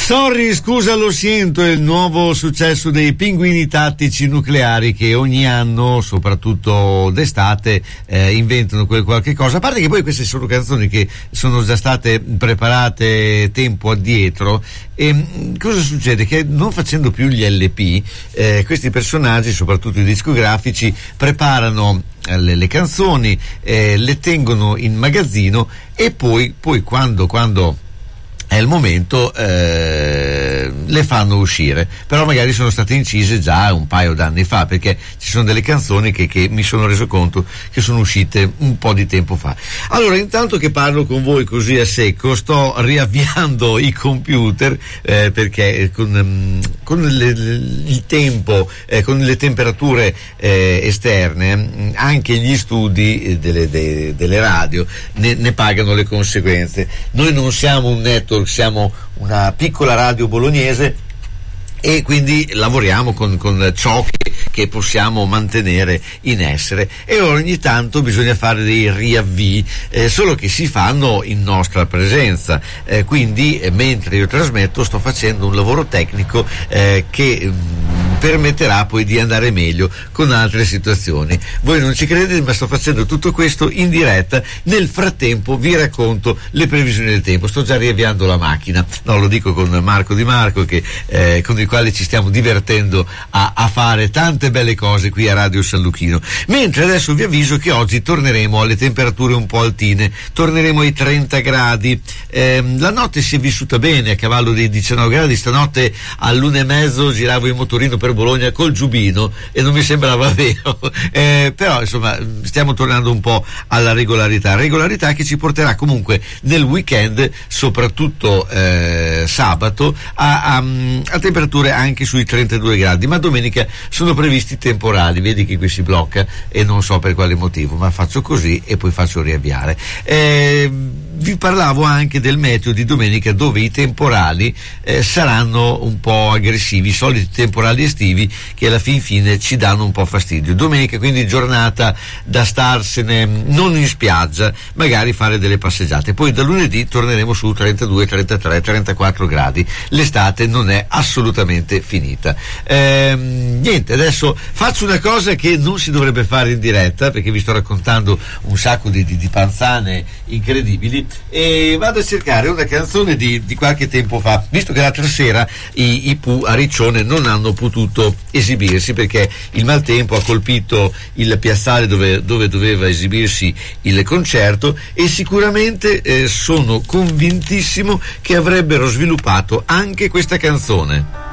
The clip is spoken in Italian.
Sorry, scusa, lo sento, è il nuovo successo dei Pinguini Tattici Nucleari, che ogni anno, soprattutto d'estate, inventano qualche cosa. A parte che poi queste sono canzoni che sono già state preparate tempo addietro. E cosa succede? Che non facendo più gli LP, questi personaggi, soprattutto i discografici, preparano le canzoni, le tengono in magazzino e poi quando è il momento le fanno uscire, però magari sono state incise già un paio d'anni fa, perché ci sono delle canzoni che mi sono reso conto che sono uscite un po' di tempo fa. Allora, intanto che parlo con voi così a secco, sto riavviando i computer, perché con il tempo, con le temperature esterne, anche gli studi delle radio ne pagano le conseguenze. Noi non siamo un network, siamo una piccola radio bolognese e quindi lavoriamo con ciò che possiamo mantenere in essere, e ogni tanto bisogna fare dei riavvii, solo che si fanno in nostra presenza, quindi mentre io trasmetto sto facendo un lavoro tecnico che permetterà poi di andare meglio con altre situazioni. Voi non ci credete, ma sto facendo tutto questo in diretta. Nel frattempo vi racconto le previsioni del tempo. Sto già riavviando la macchina, no, lo dico con Marco Di Marco, con il quale ci stiamo divertendo a fare tante belle cose qui a Radio San Luchino. Mentre adesso vi avviso che oggi torneremo alle temperature un po' altine, torneremo ai 30 gradi. La notte si è vissuta bene, a cavallo dei 19 gradi. Stanotte all'1:30 giravo in motorino per Bologna col giubbino e non mi sembrava vero, però insomma stiamo tornando un po' alla regolarità che ci porterà comunque nel weekend, soprattutto sabato, a temperature anche sui 32 gradi, ma domenica sono previsti temporali. Vedi che qui si blocca e non so per quale motivo, ma faccio così e poi faccio riavviare. Vi parlavo anche del meteo di domenica, dove i temporali saranno un po' aggressivi, i soliti temporali estivi che alla fine ci danno un po' fastidio. Domenica quindi giornata da starsene non in spiaggia, magari fare delle passeggiate. Poi da lunedì torneremo su 32, 33, 34 gradi. L'estate non è assolutamente finita. Niente, adesso faccio una cosa che non si dovrebbe fare in diretta, perché vi sto raccontando un sacco di panzane incredibili, e vado a cercare una canzone di qualche tempo fa, visto che l'altra sera i Pooh a Riccione non hanno potuto esibirsi perché il maltempo ha colpito il piazzale dove doveva esibirsi il concerto, e sicuramente sono convintissimo che avrebbero sviluppato anche questa canzone.